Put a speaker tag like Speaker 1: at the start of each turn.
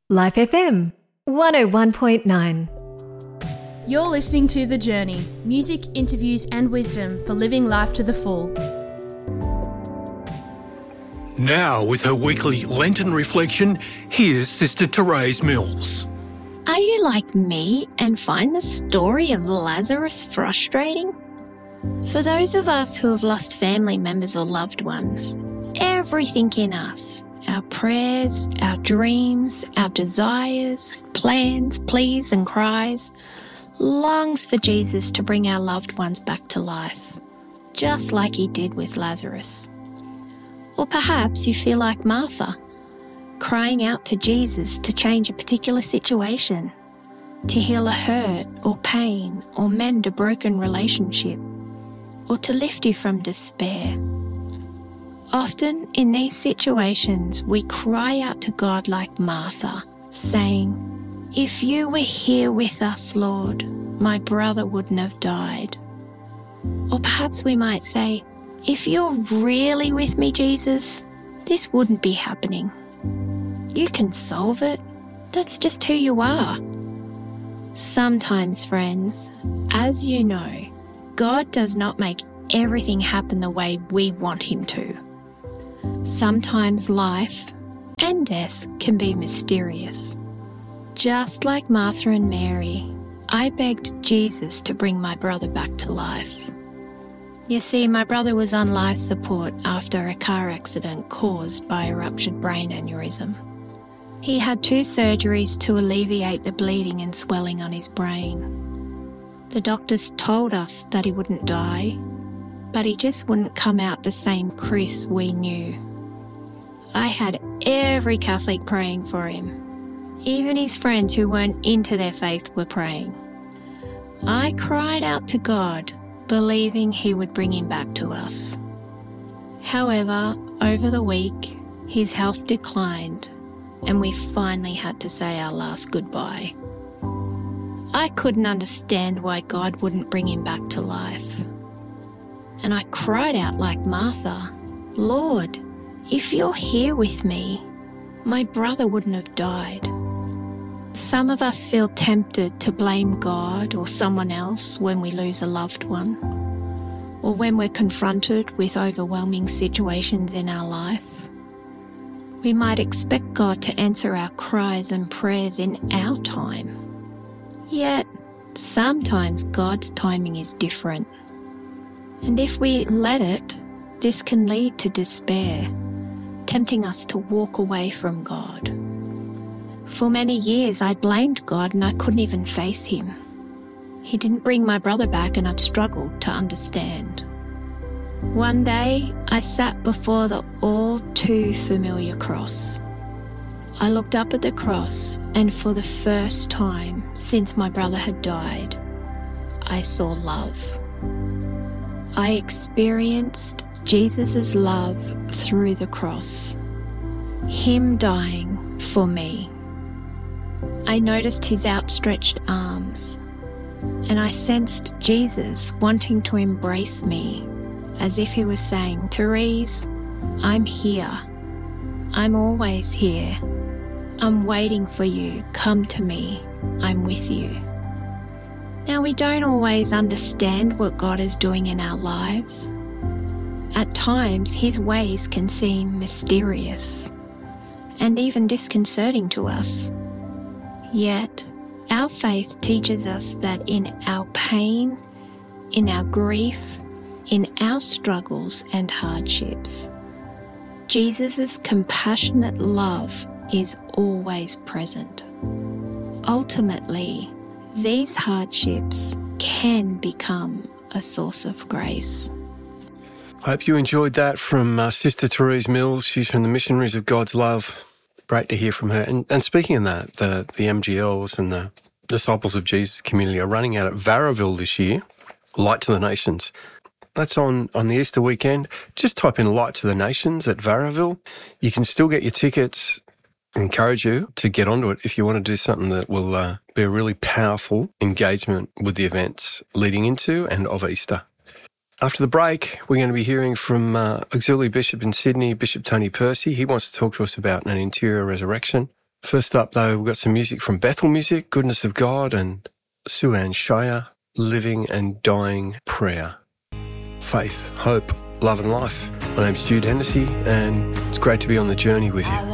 Speaker 1: Life FM 101.9.
Speaker 2: You're listening to The Journey, music, interviews and wisdom for living life to the full.
Speaker 3: Now, with her weekly Lenten reflection, here's Sister Therese Mills.
Speaker 4: Are you like me and find the story of Lazarus frustrating? For those of us who have lost family members or loved ones, everything in us, our prayers, our dreams, our desires, plans, pleas and cries, longs for Jesus to bring our loved ones back to life, just like he did with Lazarus. Or perhaps you feel like Martha, crying out to Jesus to change a particular situation, to heal a hurt or pain or mend a broken relationship, or to lift you from despair. Often in these situations, we cry out to God like Martha, saying, "If you were here with us, Lord, my brother wouldn't have died." Or perhaps we might say, "If you're really with me, Jesus, this wouldn't be happening. You can solve it. That's just who you are." Sometimes, friends, as you know, God does not make everything happen the way we want him to. Sometimes life and death can be mysterious. Just like Martha and Mary, I begged Jesus to bring my brother back to life. You see, my brother was on life support after a car accident caused by a ruptured brain aneurysm. He had 2 surgeries to alleviate the bleeding and swelling on his brain. The doctors told us that he wouldn't die, but he just wouldn't come out the same Chris we knew. I had every Catholic praying for him. Even his friends who weren't into their faith were praying. I cried out to God, believing he would bring him back to us. However, over the week, his health declined, and we finally had to say our last goodbye. I couldn't understand why God wouldn't bring him back to life. And I cried out like Martha, "Lord, if you're here with me, my brother wouldn't have died." Some of us feel tempted to blame God or someone else when we lose a loved one, or when we're confronted with overwhelming situations in our life. We might expect God to answer our cries and prayers in our time. Yet, sometimes God's timing is different. And if we let it, this can lead to despair, tempting us to walk away from God. For many years, I blamed God and I couldn't even face him. He didn't bring my brother back and I'd struggled to understand. One day, I sat before the all too familiar cross. I looked up at the cross, and for the first time since my brother had died, I saw love. I experienced Jesus' love through the cross, him dying for me. I noticed his outstretched arms, and I sensed Jesus wanting to embrace me, as if he was saying, "Therese, I'm here. I'm always here. I'm waiting for you. Come to me. I'm with you." Now, we don't always understand what God is doing in our lives. At times, his ways can seem mysterious and even disconcerting to us. Yet, our faith teaches us that in our pain, in our grief, in our struggles and hardships, Jesus' compassionate love is always present. Ultimately, these hardships can become a source of grace.
Speaker 3: Hope you enjoyed that from Sister Therese Mills. She's from the Missionaries of God's Love. Great to hear from her. And speaking of that, the MGLs and the Disciples of Jesus community are running out at Varraville this year, Light to the Nations. That's on the Easter weekend. Just type in Light to the Nations at Varraville. You can still get your tickets. I encourage you to get onto it if you want to do something that will be a really powerful engagement with the events leading into and of Easter. After the break, we're going to be hearing from Auxiliary Bishop in Sydney, Bishop Tony Percy. He wants to talk to us about an interior resurrection. First up, though, we've got some music from Bethel Music, Goodness of God, and Sue Ann Shire, Living and Dying Prayer. Faith, hope, love and life. My name's Jude Hennessy, and it's great to be on the journey with you.